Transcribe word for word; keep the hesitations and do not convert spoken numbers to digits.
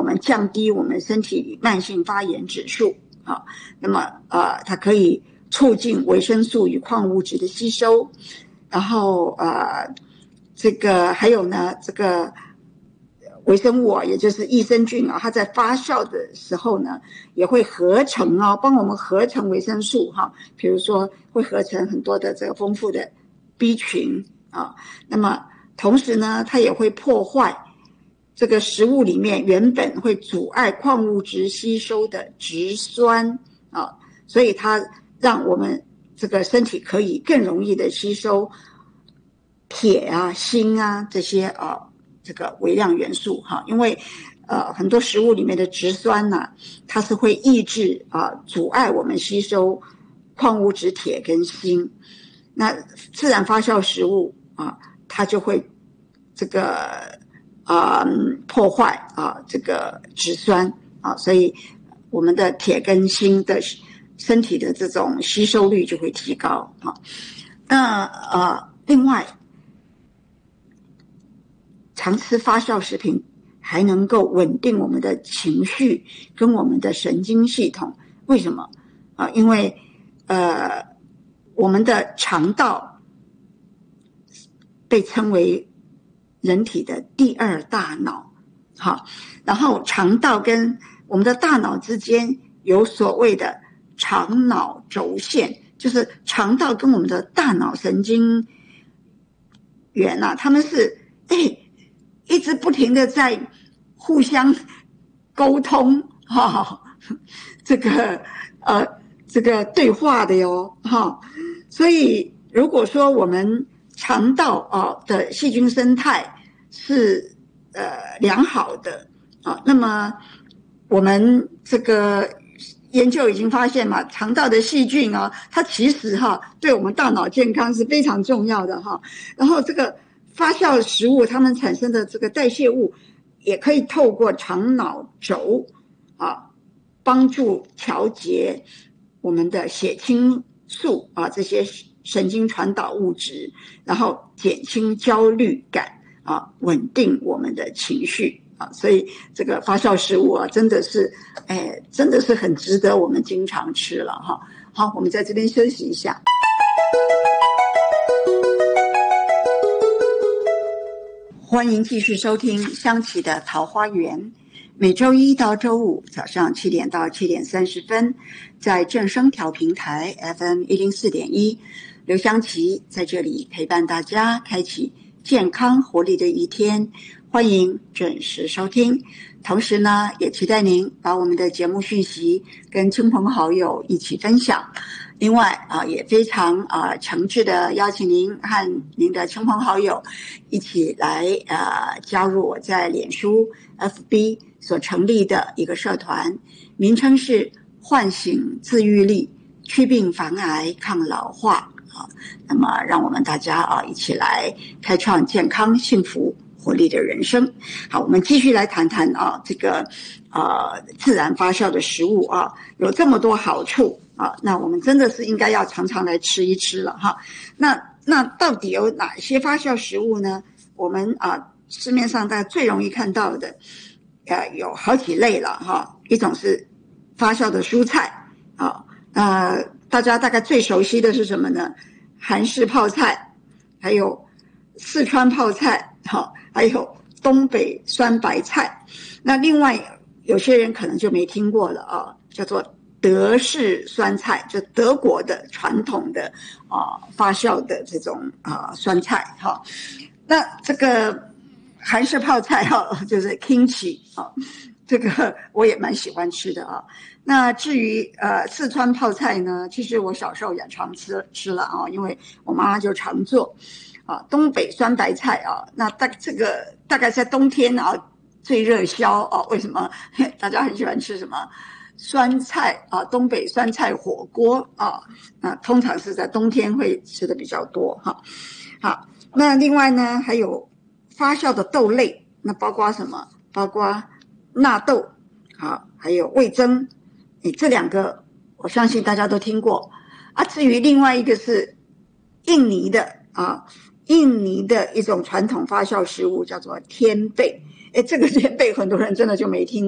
们降低我们身体慢性发炎指数啊。那么呃，它可以促进维生素与矿物质的吸收，然后呃，这个还有呢，这个微生物啊，也就是益生菌啊，它在发酵的时候呢，也会合成啊，帮我们合成维生素哈、啊，比如说会合成很多的这个丰富的 B 群啊。那么同时呢，它也会破坏这个食物里面原本会阻碍矿物质吸收的植酸啊，所以它让我们这个身体可以更容易的吸收铁啊、锌啊这些啊这个微量元素哈，因为呃很多食物里面的植酸呢、啊，它是会抑制啊阻碍我们吸收矿物质铁跟锌，那自然发酵食物啊，它就会这个啊、呃、破坏啊这个植酸啊，所以我们的铁跟锌的身体的这种吸收率就会提高啊。那呃，另外，常吃发酵食品还能够稳定我们的情绪跟我们的神经系统。为什么啊？因为呃，我们的肠道被称为人体的第二大脑，好，然后肠道跟我们的大脑之间有所谓的肠脑轴线，就是肠道跟我们的大脑神经元啊，他们是哎一直不停的在互相沟通哈、哦，这个呃这个对话的哟哈、哦，所以如果说我们肠道啊的细菌生态是呃良好的啊，那么我们这个研究已经发现嘛，肠道的细菌啊，它其实哈对我们大脑健康是非常重要的哈。然后这个发酵食物它们产生的这个代谢物，也可以透过肠脑轴啊，帮助调节我们的血清素啊这些神经传导物质，然后减轻焦虑感啊，稳定我们的情绪。啊，所以这个发酵食物啊，真的是，哎，真的是很值得我们经常吃了哈。好，我们在这边休息一下。欢迎继续收听香琪的桃花源，每周一到周五早上七点到七点三十分，在正声调频台 F M 一零四点一，刘香琪在这里陪伴大家，开启健康活力的一天。欢迎准时收听，同时呢，也期待您把我们的节目讯息跟亲朋好友一起分享。另外啊，也非常啊诚挚的邀请您和您的亲朋好友一起来啊加入我在脸书 F B 所成立的一个社团，名称是唤醒自愈力，祛病防癌抗老化啊。那么，让我们大家啊一起来开创健康幸福活力的人生。好，我们继续来谈谈啊，这个呃自然发酵的食物啊，有这么多好处啊，那我们真的是应该要常常来吃一吃了哈。那那到底有哪些发酵食物呢？我们啊市面上大家最容易看到的，呃有好几类了哈。一种是发酵的蔬菜啊，呃大家大概最熟悉的是什么呢？韩式泡菜，还有四川泡菜，好。还有东北酸白菜，那另外有些人可能就没听过了啊，叫做德式酸菜，就德国的传统的啊发酵的这种啊酸菜哈。那这个韩式泡菜哈，就是 kimchi 啊，这个我也蛮喜欢吃的啊。那至于呃四川泡菜呢，其实我小时候也常吃吃了啊，因为我妈妈就常做。啊，东北酸白菜啊，那大这个大概在冬天啊最热销啊。为什么大家很喜欢吃什么酸菜啊？东北酸菜火锅啊，那通常是在冬天会吃的比较多哈。好，那另外呢，还有发酵的豆类，那包括什么？包括纳豆啊，还有味噌。诶，这两个我相信大家都听过啊。至于另外一个是印尼的啊。印尼的一种传统发酵食物叫做天贝，诶，这个天贝很多人真的就没听